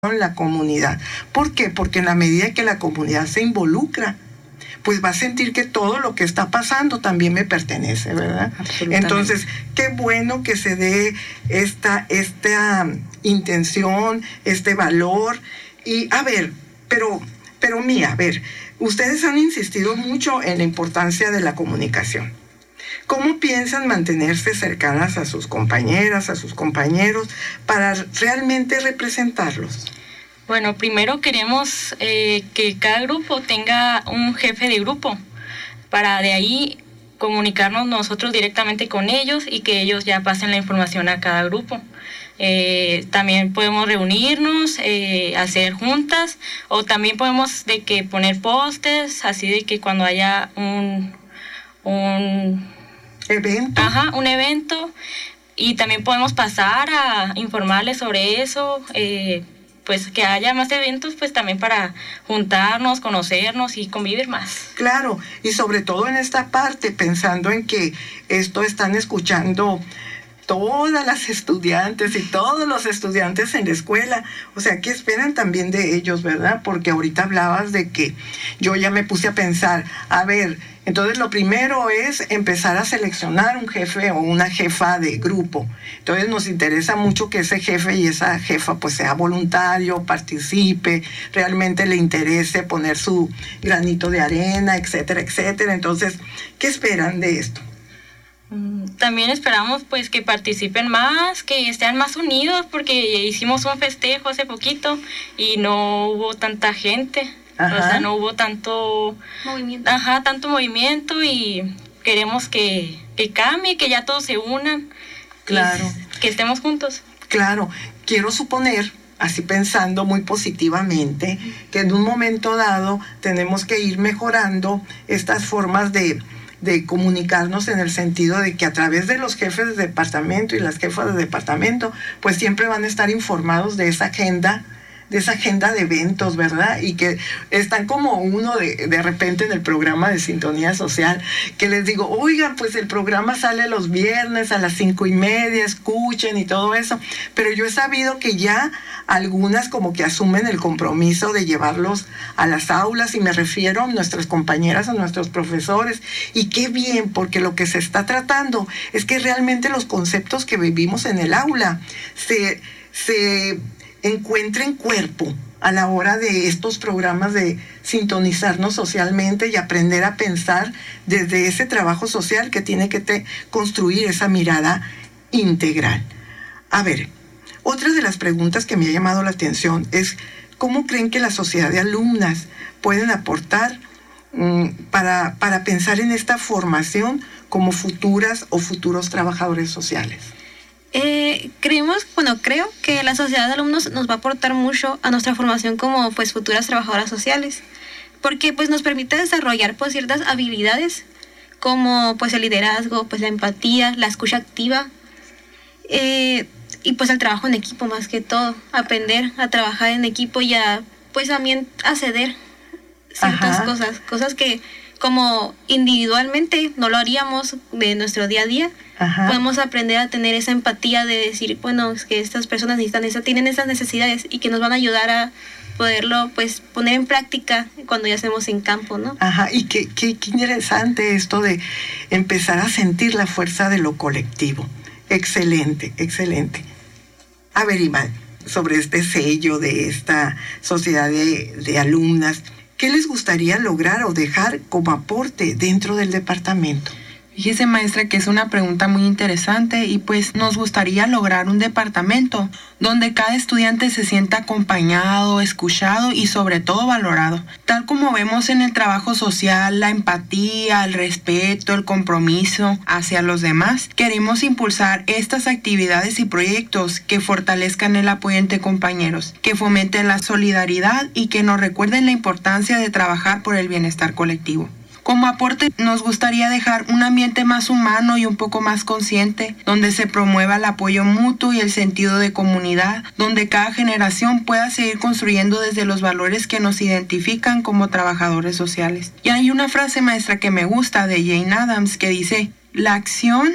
la comunidad. ¿Por qué? Porque en la medida que la comunidad se involucra, pues va a sentir que todo lo que está pasando también me pertenece, ¿verdad? Entonces, qué bueno que se dé esta intención, este valor. Y a ver, pero Mía, a ver, ustedes han insistido mucho en la importancia de la comunicación. ¿Cómo piensan mantenerse cercanas a sus compañeras, a sus compañeros, para realmente representarlos? Bueno, primero queremos que cada grupo tenga un jefe de grupo, para de ahí comunicarnos nosotros directamente con ellos y que ellos ya pasen la información a cada grupo. También podemos reunirnos, hacer juntas, o también podemos poner pósters, así de que cuando haya un ¿evento? Un evento, y también podemos pasar a informarles sobre eso, pues que haya más eventos, pues también para juntarnos, conocernos y convivir más. Claro, y sobre todo en esta parte, pensando en que esto están escuchando todas las estudiantes y todos los estudiantes en la escuela, o sea, ¿qué esperan también de ellos, verdad? Porque ahorita hablabas de que yo ya me puse a pensar, a ver, entonces lo primero es empezar a seleccionar un jefe o una jefa de grupo. Entonces nos interesa mucho que ese jefe y esa jefa pues sea voluntario, participe, realmente le interese poner su granito de arena, etcétera, etcétera. Entonces, ¿qué esperan de esto? También esperamos pues que participen más, que estén más unidos, porque hicimos un festejo hace poquito y no hubo tanta gente. Ajá. O sea, no hubo tanto movimiento, y queremos que cambie, que ya todos se unan. Claro. Que estemos juntos. Claro, quiero suponer, así pensando muy positivamente, que en un momento dado tenemos que ir mejorando estas formas de comunicarnos, en el sentido de que a través de los jefes de departamento y las jefas de departamento, pues siempre van a estar informados de esa agenda de eventos, ¿verdad? Y que están como uno de repente en el programa de Sintonía Social, que les digo, oigan, pues el programa sale los viernes a las 5:30, escuchen y todo eso, pero yo he sabido que ya algunas como que asumen el compromiso de llevarlos a las aulas, y me refiero a nuestras compañeras, a nuestros profesores, y qué bien, porque lo que se está tratando es que realmente los conceptos que vivimos en el aula se encuentren cuerpo a la hora de estos programas de sintonizarnos socialmente y aprender a pensar desde ese trabajo social que tiene que construir esa mirada integral. A ver, otra de las preguntas que me ha llamado la atención es ¿cómo creen que la sociedad de alumnas pueden aportar para pensar en esta formación como futuras o futuros trabajadores sociales? Creo que la sociedad de alumnos nos va a aportar mucho a nuestra formación como pues futuras trabajadoras sociales, porque pues nos permite desarrollar pues ciertas habilidades como pues el liderazgo, pues la empatía, la escucha activa, y pues el trabajo en equipo, más que todo, aprender a trabajar en equipo y a pues también a ceder ciertas cosas que como individualmente no lo haríamos de nuestro día a día. Ajá. Podemos aprender a tener esa empatía de decir, bueno, es que estas personas tienen esas necesidades, y que nos van a ayudar a poderlo pues poner en práctica cuando ya estemos en campo, ¿no? Ajá, y qué interesante esto de empezar a sentir la fuerza de lo colectivo. Excelente, excelente. A ver, Iván, sobre este sello de esta sociedad de alumnas, ¿qué les gustaría lograr o dejar como aporte dentro del departamento? Fíjese, maestra, que es una pregunta muy interesante, y pues nos gustaría lograr un departamento donde cada estudiante se sienta acompañado, escuchado y sobre todo valorado. Tal como vemos en el trabajo social, la empatía, el respeto, el compromiso hacia los demás, queremos impulsar estas actividades y proyectos que fortalezcan el apoyo entre compañeros, que fomenten la solidaridad y que nos recuerden la importancia de trabajar por el bienestar colectivo. Como aporte, nos gustaría dejar un ambiente más humano y un poco más consciente, donde se promueva el apoyo mutuo y el sentido de comunidad, donde cada generación pueda seguir construyendo desde los valores que nos identifican como trabajadores sociales. Y hay una frase, maestra, que me gusta, de Jane Addams, que dice: la acción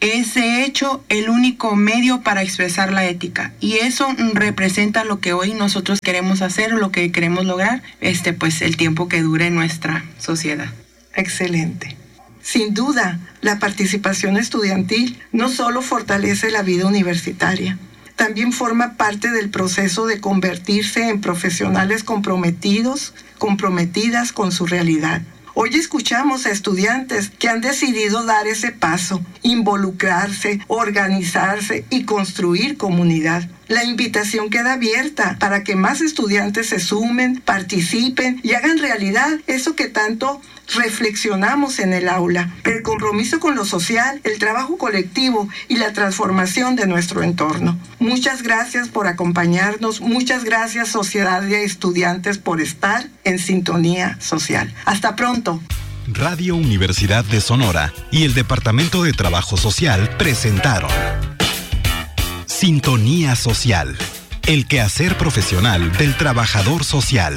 es de hecho el único medio para expresar la ética, y eso representa lo que hoy nosotros queremos hacer, lo que queremos lograr, pues el tiempo que dure nuestra sociedad. Excelente. Sin duda, la participación estudiantil no solo fortalece la vida universitaria, también forma parte del proceso de convertirse en profesionales comprometidas con su realidad. Hoy escuchamos a estudiantes que han decidido dar ese paso, involucrarse, organizarse y construir comunidad. La invitación queda abierta para que más estudiantes se sumen, participen y hagan realidad eso que tanto reflexionamos en el aula: el compromiso con lo social, el trabajo colectivo y la transformación de nuestro entorno. Muchas gracias por acompañarnos, muchas gracias sociedad de estudiantes por estar en sintonía social. Hasta pronto. Radio Universidad de Sonora y el Departamento de Trabajo Social presentaron Sintonía Social, el quehacer profesional del trabajador social.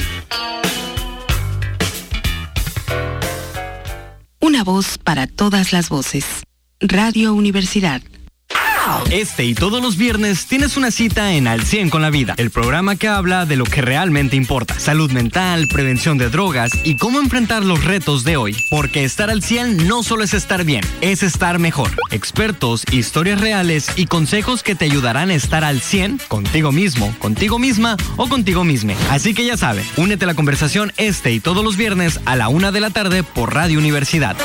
Una voz para todas las voces. Radio Universidad. Este y todos los viernes tienes una cita en Al 100 con la Vida, el programa que habla de lo que realmente importa: salud mental, prevención de drogas y cómo enfrentar los retos de hoy. Porque estar al 100 no solo es estar bien, es estar mejor. Expertos, historias reales y consejos que te ayudarán a estar al 100 contigo mismo, contigo misma o contigo misme. Así que ya sabes, únete a la conversación este y todos los viernes a la 1 de la tarde por Radio Universidad.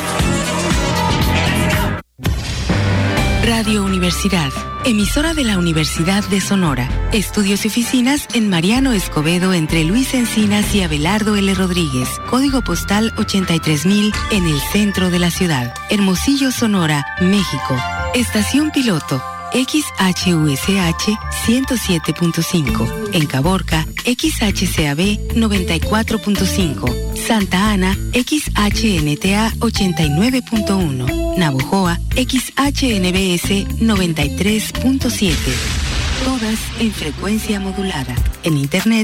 Radio Universidad, emisora de la Universidad de Sonora. Estudios y oficinas en Mariano Escobedo entre Luis Encinas y Abelardo L. Rodríguez. Código postal 83000 en el centro de la ciudad. Hermosillo, Sonora, México. Estación piloto XHUSH 107.5. En Caborca, XHCAB 94.5. Santa Ana, XHNTA 89.1. Navojoa, XHNBS 93.7. Todas en frecuencia modulada. En internet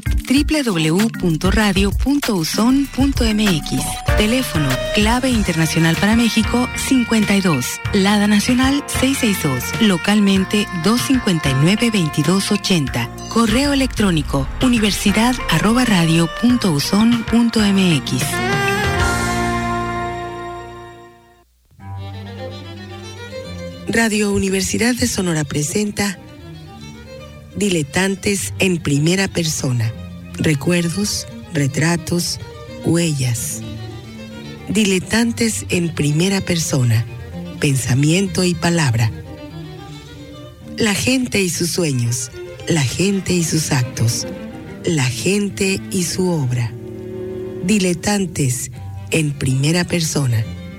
www.radio.uson.mx. Teléfono clave internacional para México 52. Lada nacional 662. Localmente 259-2280. Correo electrónico universidad@radio.uson.mx. Radio Universidad de Sonora presenta Diletantes en primera persona. Recuerdos, retratos, huellas. Diletantes en primera persona. Pensamiento y palabra. La gente y sus sueños. La gente y sus actos. La gente y su obra. Diletantes en primera persona.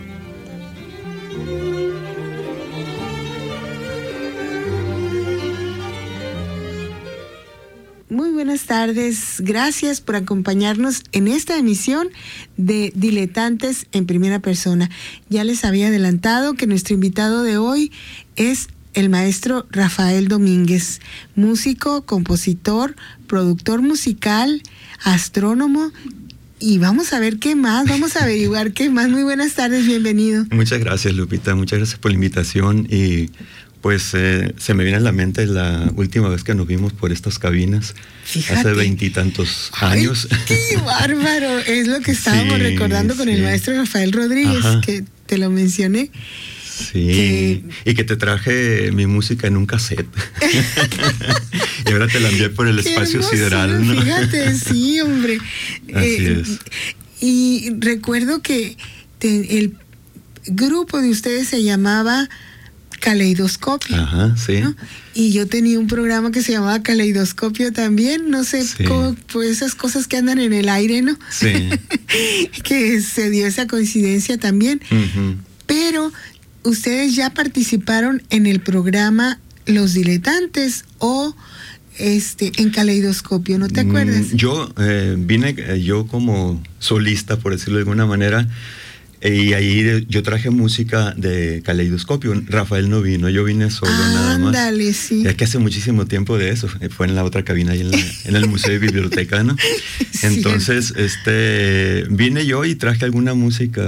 Muy buenas tardes, gracias por acompañarnos en esta emisión de Diletantes en Primera Persona. Ya les había adelantado que nuestro invitado de hoy es el maestro Rafael Domínguez, músico, compositor, productor musical, astrónomo, y vamos a ver qué más, vamos a averiguar qué más. Muy buenas tardes, bienvenido. Muchas gracias, Lupita, muchas gracias por la invitación y pues se me viene a la mente la última vez que nos vimos por estas cabinas. Fíjate. Hace 20 y tantos años. ¡Qué bárbaro! Es lo que estábamos recordando con el maestro Rafael Rodríguez, que te lo mencioné. Sí, y que te traje mi música en un cassette. Y ahora te la envié por el espacio sideral, ¿no? Fíjate, sí, hombre. Así es. Y recuerdo que el grupo de ustedes se llamaba Caleidoscopio. Ajá, sí. ¿no? Y yo tenía un programa que se llamaba Caleidoscopio también, no sé, cómo, pues esas cosas que andan en el aire, ¿no? Sí. Que se dio esa coincidencia también. Uh-huh. Pero ustedes ya participaron en el programa Los Diletantes o en Caleidoscopio, ¿no te acuerdas? Yo vine yo como solista, por decirlo de alguna manera. Y ahí yo traje música de Caleidoscopio. Rafael no vino, yo vine solo nada más. Ándale, sí. Ya que hace muchísimo tiempo de eso. Fue en la otra cabina ahí en el Museo de Biblioteca, ¿no? Entonces, vine yo y traje alguna música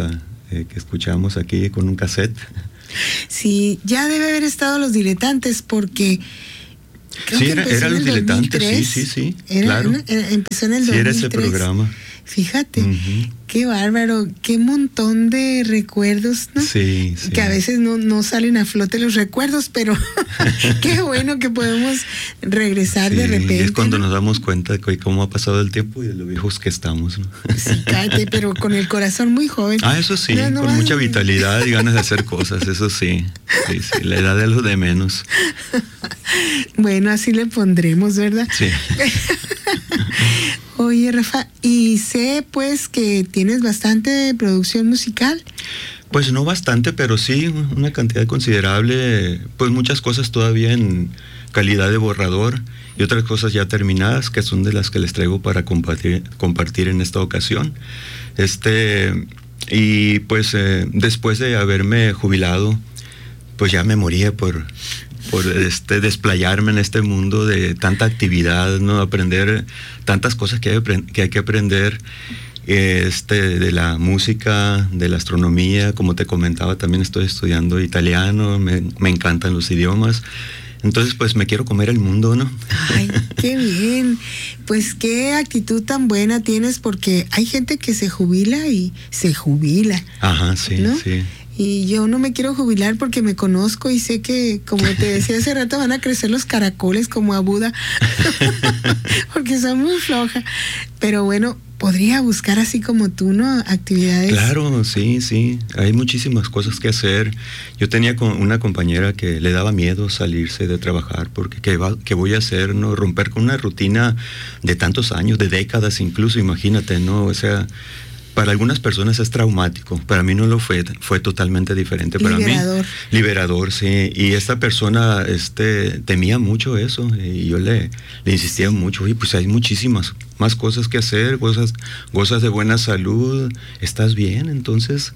que escuchamos aquí con un cassette. Sí, ya debe haber estado Los Diletantes, porque creo sí, que era Los Diletantes, sí, claro. Empezó en el 2003. Sí, era ese programa. Fíjate, qué bárbaro, qué montón de recuerdos, ¿no? Sí, sí. Que a veces no salen a flote los recuerdos, pero qué bueno que podemos regresar de repente. Es cuando ¿no? nos damos cuenta de cómo ha pasado el tiempo y de lo viejos que estamos, ¿no? Sí, cállate, pero con el corazón muy joven. Eso sí, con mucha vitalidad y ganas de hacer cosas, eso sí. Sí, la edad es lo de menos. Bueno, así le pondremos, ¿verdad? Sí. Oye, Rafa, y sé pues que tienes bastante producción musical. Pues no bastante, pero sí una cantidad considerable, pues muchas cosas todavía en calidad de borrador y otras cosas ya terminadas, que son de las que les traigo para compartir en esta ocasión. Y pues después de haberme jubilado, pues ya me moría por desplayarme en este mundo de tanta actividad, ¿no? Aprender tantas cosas que hay que aprender, de la música, de la astronomía, como te comentaba, también estoy estudiando italiano, me encantan los idiomas. Entonces, pues me quiero comer el mundo, ¿no? Ay, qué bien. Pues qué actitud tan buena tienes, porque hay gente que se jubila y se jubila. Ajá, sí, ¿no? Sí. Y yo no me quiero jubilar porque me conozco y sé que, como te decía hace rato, van a crecer los caracoles como a Buda, porque son muy floja. Pero bueno, podría buscar así como tú, ¿no? Actividades. Claro, sí. Hay muchísimas cosas que hacer. Yo tenía una compañera que le daba miedo salirse de trabajar porque ¿qué voy a hacer, no? Romper con una rutina de tantos años, de décadas incluso, imagínate, ¿no? O sea, para algunas personas es traumático, para mí no lo fue totalmente diferente. Para liberador, sí. Y esta persona temía mucho eso y yo le insistía mucho, y pues hay muchísimas más cosas que hacer, gozas de buena salud, estás bien, entonces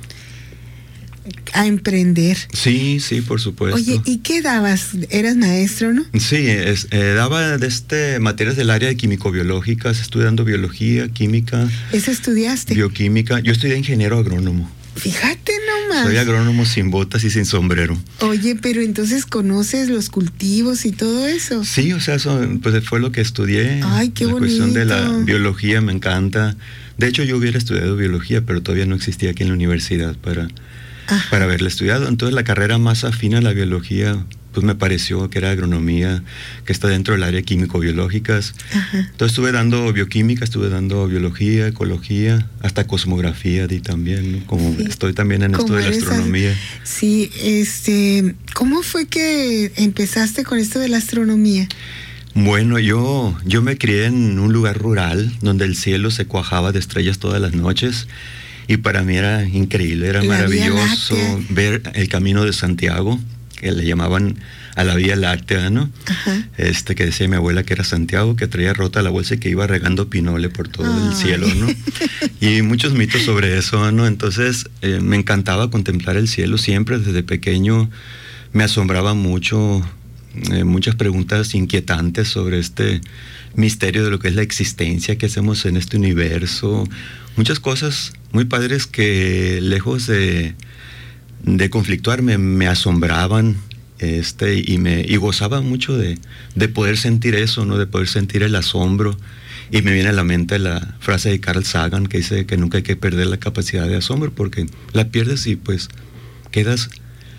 a emprender. Sí, por supuesto. Oye, ¿y qué dabas? ¿Eras maestro, no? Sí, daba materias del área de químico-biológicas, estudiando biología, química. ¿Eso estudiaste? Bioquímica. Yo estudié ingeniero agrónomo. Fíjate nomás. Soy agrónomo sin botas y sin sombrero. Oye, pero entonces ¿conoces los cultivos y todo eso? Sí, o sea, eso pues fue lo que estudié. Ay, qué bonito. La cuestión de la biología me encanta. De hecho, yo hubiera estudiado biología, pero todavía no existía aquí en la universidad para haberla estudiado. Entonces la carrera más afín a la biología pues me pareció que era agronomía, que está dentro del área químico-biológicas. Entonces estuve dando bioquímica, estuve dando biología, ecología, hasta cosmografía di también, ¿no? Como estoy también en esto de la astronomía. Sí, ¿cómo fue que empezaste con esto de la astronomía? Bueno, yo me crié en un lugar rural donde el cielo se cuajaba de estrellas todas las noches. Y para mí era increíble, era maravilloso ver el Camino de Santiago, que le llamaban a la Vía Láctea, ¿no? Que decía mi abuela que era Santiago, que traía rota la bolsa y que iba regando pinole por todo el cielo, ¿no? Y muchos mitos sobre eso, ¿no? Entonces me encantaba contemplar el cielo siempre, desde pequeño me asombraba mucho, muchas preguntas inquietantes sobre este misterio de lo que es la existencia, qué hacemos en este universo, muchas cosas muy padres que lejos de conflictuarme me asombraban, y gozaba mucho de poder sentir eso, ¿no? De poder sentir el asombro. Y me viene a la mente la frase de Carl Sagan que dice que nunca hay que perder la capacidad de asombro, porque la pierdes y pues quedas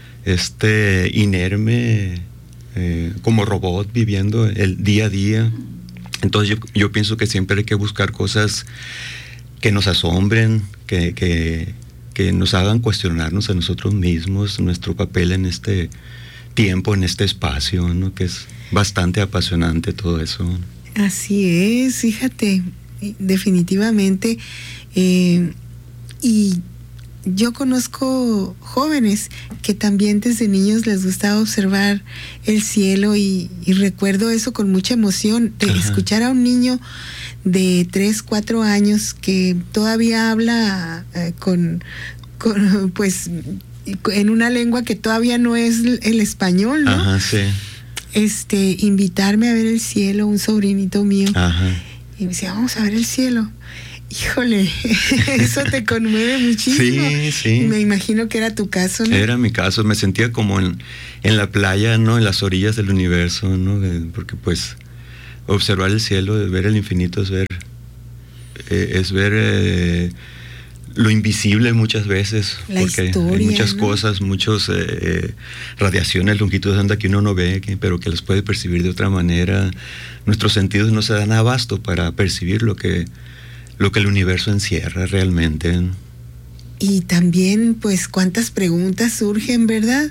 inerme, como robot viviendo el día a día. Entonces yo pienso que siempre hay que buscar cosas que nos asombren, que nos hagan cuestionarnos a nosotros mismos, nuestro papel en este tiempo, en este espacio, ¿no? Que es bastante apasionante todo eso. Así es, fíjate, definitivamente. Y yo conozco jóvenes que también desde niños les gustaba observar el cielo y recuerdo eso con mucha emoción, de escuchar a un niño de 3, 4 años que todavía habla pues en una lengua que todavía no es el español, ¿no? Invitarme a ver el cielo, un sobrinito mío. Y me decía, vamos a ver el cielo. Híjole, eso te conmueve muchísimo. Sí, sí. Me imagino que era tu caso, ¿no? Era mi caso, me sentía como en la playa, ¿no? En las orillas del universo, ¿no? Porque pues observar el cielo, ver el infinito es ver lo invisible muchas veces, la porque historia, hay muchas, ¿no?, cosas, muchas radiaciones, longitudes de onda que uno no ve, pero que las puede percibir de otra manera. Nuestros sentidos no se dan abasto para percibir lo que el universo encierra realmente. Y también, pues, cuántas preguntas surgen, ¿verdad?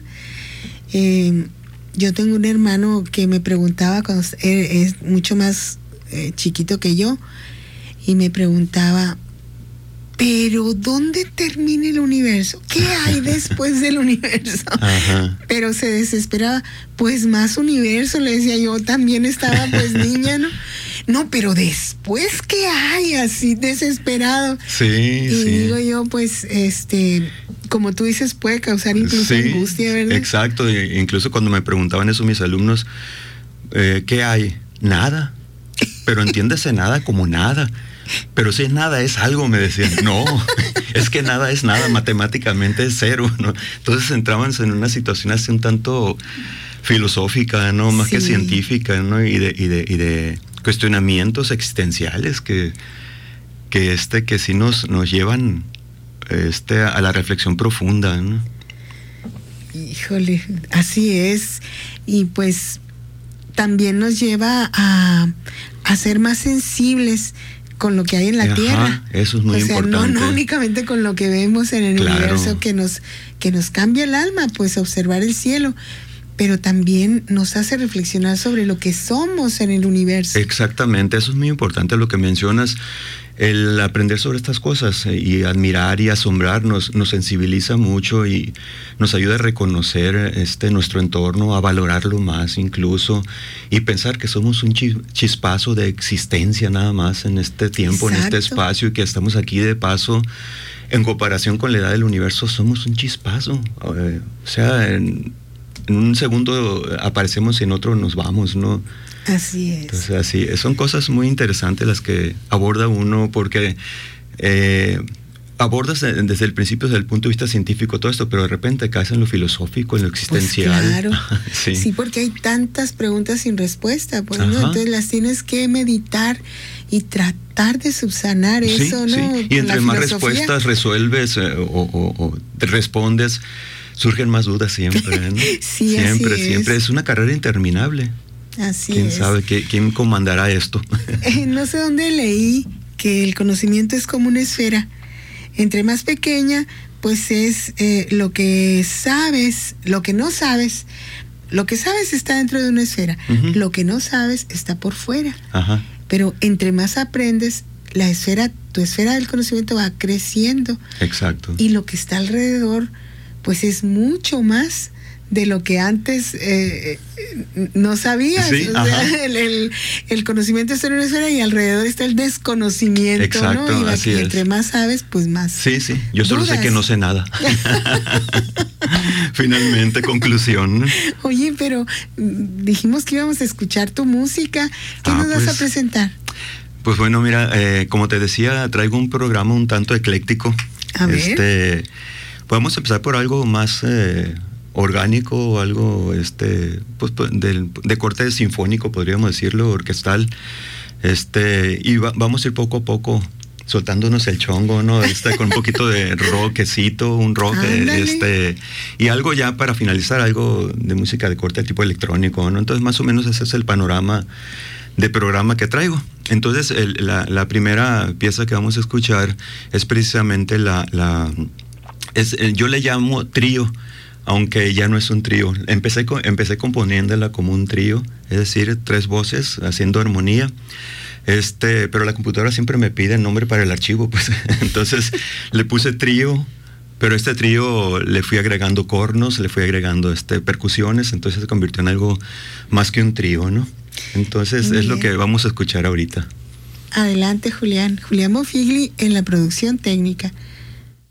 Yo tengo un hermano que me preguntaba, cuando es mucho más chiquito que yo, y me preguntaba, pero ¿dónde termina el universo? ¿Qué hay después del universo? Ajá. Pero se desesperaba, pues más universo, le decía yo, también estaba pues niña, ¿no? No, pero después, ¿qué hay? Así desesperado. Sí, y sí. digo yo, pues, como tú dices, puede causar incluso angustia, ¿verdad? Exacto, incluso cuando me preguntaban eso mis alumnos, ¿qué hay? Nada. Pero entiéndese nada como nada. Pero si nada es algo, me decían. No, es que nada es nada, matemáticamente es cero, ¿no? Entonces entraban en una situación así un tanto filosófica, ¿no? Más que científica, ¿no? Y de cuestionamientos existenciales que sí nos llevan a la reflexión profunda, ¿no? Híjole, así es. Y pues también nos lleva a ser más sensibles con lo que hay en la Tierra. Eso es muy importante. No únicamente con lo que vemos en el universo que nos cambia el alma, pues observar el cielo, pero también nos hace reflexionar sobre lo que somos en el universo. Exactamente, eso es muy importante lo que mencionas. El aprender sobre estas cosas y admirar y asombrarnos nos sensibiliza mucho y nos ayuda a reconocer nuestro entorno, a valorarlo más incluso, y pensar que somos un chispazo de existencia nada más en este tiempo, en este espacio, y que estamos aquí de paso. En comparación con la edad del universo somos un chispazo, o sea, en un segundo aparecemos y en otro nos vamos, ¿no? Así es. Entonces, así, son cosas muy interesantes las que aborda uno, porque abordas desde el principio, desde el punto de vista científico todo esto, pero de repente caes en lo filosófico, en lo existencial. Pues claro, sí, porque hay tantas preguntas sin respuesta, pues, ¿no? Entonces las tienes que meditar y tratar de subsanar eso, ¿no? Sí. Y entre más respuestas resuelves o respondes, surgen más dudas siempre, ¿no? Sí, siempre. Es una carrera interminable. Así ¿Quién es. sabe quién comandará esto? No sé dónde leí que el conocimiento es como una esfera. Entre más pequeña, pues es lo que sabes, lo que no sabes. Lo que sabes está dentro de una esfera. Uh-huh. Lo que no sabes está por fuera. Ajá. Pero entre más aprendes, tu esfera del conocimiento va creciendo. Exacto. Y lo que está alrededor, pues es mucho más de lo que antes no sabías. Sí, o sea, el conocimiento está en una esfera y alrededor está el desconocimiento. Exacto, ¿no? así es. Entre más sabes, pues más. Sí, yo solo sé que no sé nada. Finalmente, conclusión. Oye, pero dijimos que íbamos a escuchar tu música. ¿Qué nos vas a presentar? Pues bueno, mira, como te decía, traigo un programa un tanto ecléctico. A ver. Podemos empezar por algo más orgánico, o algo pues de corte sinfónico, podríamos decirlo, orquestal. Y vamos a ir poco a poco soltándonos el chongo, ¿no? Con un poquito de rockecito, un rock, y algo ya para finalizar, algo de música de corte tipo electrónico, ¿no? Entonces, más o menos ese es el panorama de programa que traigo. Entonces, la primera pieza que vamos a escuchar es precisamente yo le llamo trío, aunque ya no es un trío. Empecé componiéndola como un trío, es decir, 3 voces haciendo armonía. Pero la computadora siempre me pide el nombre para el archivo, pues entonces le puse trío, pero este trío le fui agregando cornos, le fui agregando percusiones, entonces se convirtió en algo más que un trío, ¿no? Entonces es lo que vamos a escuchar ahorita. Adelante, Julián. Julián Mofigli en la producción técnica.